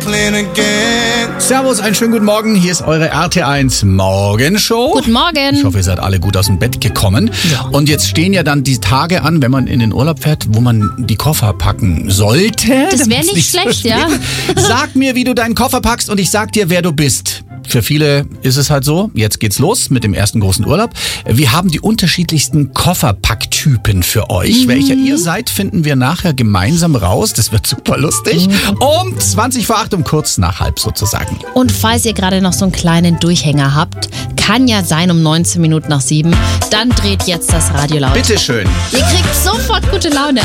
Servus, einen schönen guten Morgen. Hier ist eure RT1 Morgenshow. Guten Morgen. Ich hoffe, ihr seid alle gut aus dem Bett gekommen. Ja. Und jetzt stehen ja dann die Tage an, wenn man in den Urlaub fährt, wo man die Koffer packen sollte. Das wäre nicht schlecht, ja. Sag mir, wie du deinen Koffer packst und ich sag dir, wer du bist. Für viele ist es halt so, jetzt geht's los mit dem ersten großen Urlaub. Wir haben die unterschiedlichsten Kofferpacktypen für euch. Welcher ihr seid, finden wir nachher gemeinsam raus. Das wird super lustig. Um 20:08, um kurz nach halb sozusagen. Und falls ihr gerade noch so einen kleinen Durchhänger habt, kann ja sein um 19 Minuten nach 7, dann dreht jetzt das Radio laut. Bitteschön. Ihr kriegt sofort gute Laune.